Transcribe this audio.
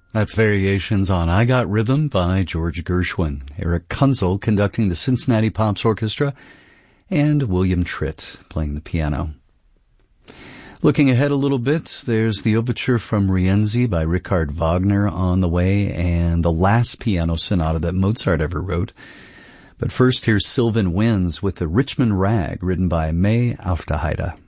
That's Variations on I Got Rhythm by George Gershwin, Eric Kunzel conducting the Cincinnati Pops Orchestra, and William Tritt playing the piano. Looking ahead a little bit, there's the overture from Rienzi by Richard Wagner on the way, and the last piano sonata that Mozart ever wrote. But first, here's Sylvan Winds with the Richmond Rag, written by May Aufderheide.